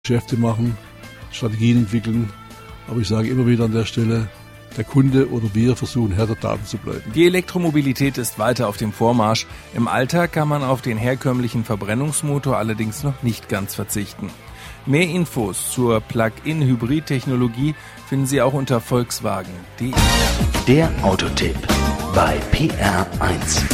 Geschäfte machen, Strategien entwickeln. Aber ich sage immer wieder an der Stelle, der Kunde oder wir versuchen Herr der Daten zu bleiben. Die Elektromobilität ist weiter auf dem Vormarsch. Im Alltag kann man auf den herkömmlichen Verbrennungsmotor allerdings noch nicht ganz verzichten. Mehr Infos zur Plug-in-Hybrid-Technologie finden Sie auch unter volkswagen.de. Der Autotipp bei PR1.